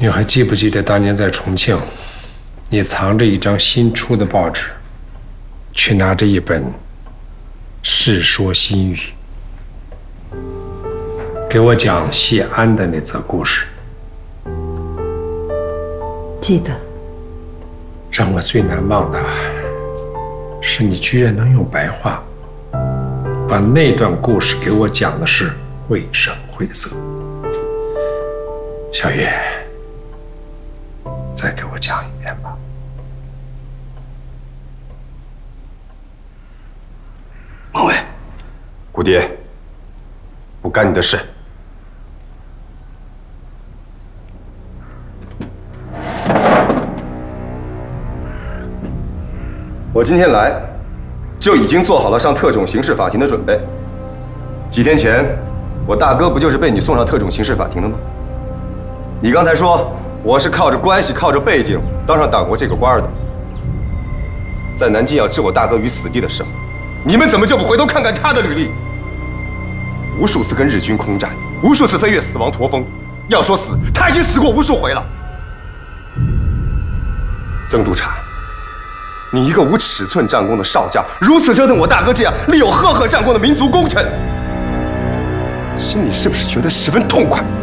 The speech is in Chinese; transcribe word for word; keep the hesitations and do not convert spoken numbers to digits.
你还记不记得当年在重庆，你藏着一张新出的报纸，却拿着一本《世说新语》，给我讲谢安的那则故事？ 记得。 让我最难忘的是，你居然能用白话把那段故事给我讲的是绘声绘色。小月，再给我讲一遍吧。 孟伟，姑爹，不干你的事。我今天来，就已经做好了上特种刑事法庭的准备。几天前，我大哥不就是被你送上特种刑事法庭的吗？你刚才说我是靠着关系、靠着背景当上党国这个官的。在南京要置我大哥于死地的时候，你们怎么就不回头看看他的履历？无数次跟日军空战，无数次飞越死亡驼峰。要说死，他已经死过无数回了。曾督察。你一个无尺寸战功的少将，如此折腾我大哥这样立有赫赫战功的民族功臣，心里是不是觉得十分痛快？